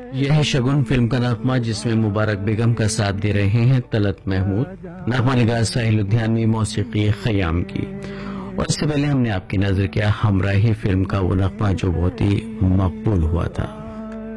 यह है शगुन फिल्म का नगमा, जिसमें मुबारक बेगम का साथ दे रहे हैं तलत महमूद, नगमा निगार साहिल लुधियानवी, मौसीकी खयाम की। और इससे पहले हमने आपकी नजर किया हमराही फिल्म का वो नगमा जो बहुत ही मकबूल हुआ था।